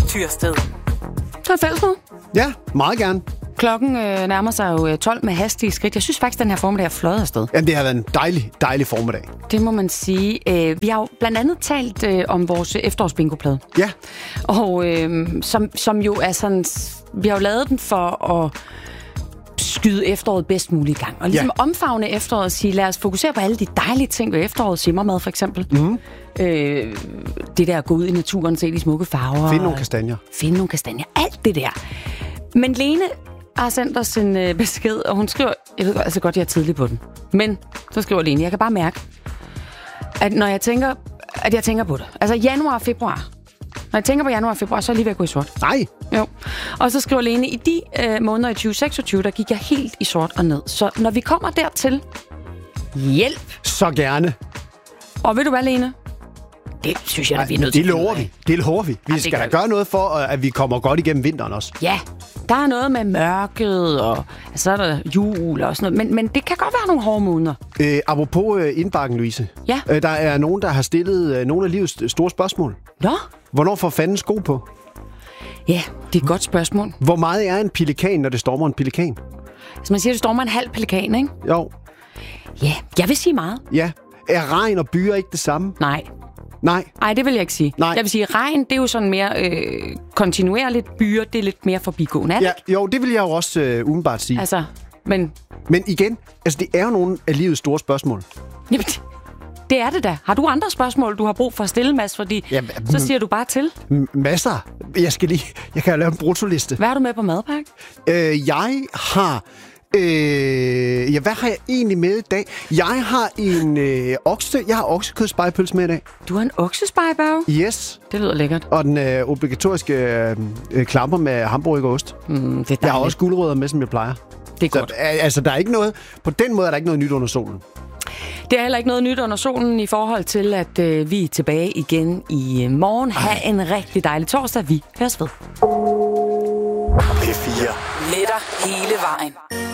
Tyrsted. Så er fællesmøde. Ja, meget gerne. Klokken nærmer sig jo 12 med hastige skridt. Jeg synes faktisk, den her formiddag er fløjet afsted. Jamen, det har været en dejlig formiddag. Det må man sige. Vi har jo blandt andet talt om vores efterårsbingoplade. Ja. Og som jo er sådan... Vi har jo lavet den for at skyde efteråret bedst muligt i gang. Og ligesom omfavne efteråret og sige, lad os fokusere på alle de dejlige ting ved efteråret. Simmermad for eksempel. Mm. Det der at gå ud i naturen, se de smukke farver. Finde nogle kastanjer. Alt det der. Men Lene har sendt os en besked, og hun skriver... Jeg ved altså godt, jeg er tidlig på den. Men så skriver Lene, jeg kan bare mærke, at når jeg tænker på det. Altså januar og februar. Når jeg tænker på januar og februar, så er jeg lige ved at gå i sort. Nej. Jo. Og så skriver Lene, i de måneder i 2026, der gik jeg helt i sort og ned. Så når vi kommer dertil, hjælp. Så gerne. Og ved du hvad, Lene? Det synes jeg, at vi er nødt til. Det lover vi. Vi skal da gøre noget for, at vi kommer godt igennem vinteren også. Ja, der er noget med mørket, og så er der jul og sådan noget. Men det kan godt være nogle hårde måneder. Apropos indbakken, Louise. Ja. Der er nogen, der har stillet nogle af livets store spørgsmål. Nå? Hvornår får fanden sko på? Ja, det er et godt spørgsmål. Hvor meget er en pelikan, når det stormer en pelikan? Så man siger, at det stormer en halv pelikan, ikke? Jo. Ja, jeg vil sige meget. Ja. Er regn og byer ikke det samme? Nej. Nej, det vil jeg ikke sige. Nej. Jeg vil sige, at regn, det er jo sådan mere kontinuerligt. Byer, det er lidt mere forbigående. Ja, jo, det vil jeg jo også umiddelbart sige. Altså, men igen, det er jo nogle af livets store spørgsmål. Jamen, det er det da. Har du andre spørgsmål, du har brug for at stille, Mads? Fordi så siger du bare til. Masser. Jeg kan lave en bruttoliste. Hvad har du med på madpakke? Jeg har... hvad har jeg egentlig med i dag? Jeg har Jeg har oksekødspegepølse med i dag. Du har en oksespejebørge? Yes. Det lyder lækkert. Og den obligatoriske klapper med hamburger og ost. Det er jeg har også gulerødder med, som jeg plejer. Det er godt. Altså, der er ikke noget... På den måde er der ikke noget nyt under solen. Det er heller ikke noget nyt under solen i forhold til, at vi er tilbage igen i morgen. Ha' en rigtig dejlig torsdag. Vi høres ved. P4. Letter hele vejen.